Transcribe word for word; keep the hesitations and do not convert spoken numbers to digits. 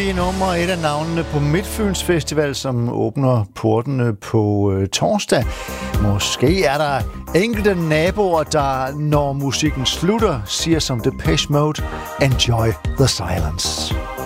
evige nummer, et af navnene på Midtfyns Festival, som åbner portene på øh, torsdag. Måske er der enkelte naboer, der, når musikken slutter, siger som Depeche Mode, enjoy the silence.